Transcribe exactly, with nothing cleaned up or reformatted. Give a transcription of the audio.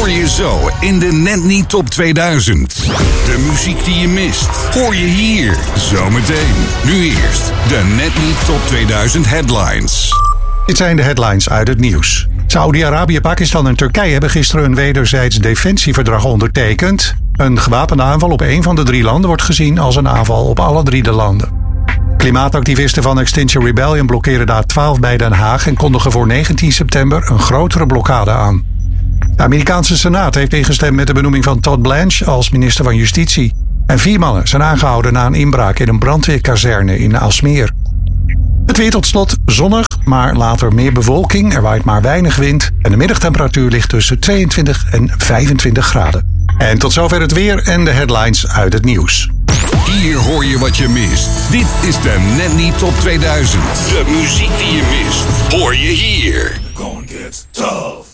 hoor je zo in de Net Niet Top tweeduizend. De muziek die je mist, hoor je hier zometeen. Nu eerst de Net Niet Top tweeduizend headlines. Dit zijn de headlines uit het nieuws. Saoedi-Arabië, Pakistan en Turkije hebben gisteren een wederzijds defensieverdrag ondertekend. Een gewapende aanval op één van de drie landen wordt gezien als een aanval op alle drie de landen. Klimaatactivisten van Extinction Rebellion blokkeren de A twaalf bij Den Haag en kondigen voor negentien september een grotere blokkade aan. De Amerikaanse Senaat heeft ingestemd met de benoeming van Todd Blanche als minister van Justitie. En vier mannen zijn aangehouden na een inbraak in een brandweerkazerne in Aalsmeer. Het weer tot slot zonnig, maar later meer bewolking. Er waait maar weinig wind en de middagtemperatuur ligt tussen tweeëntwintig en vijfentwintig graden. En tot zover het weer en de headlines uit het nieuws. Hier hoor je wat je mist. Dit is de Net Niet Top tweeduizend. De muziek die je mist, hoor je hier. Gonna get tough.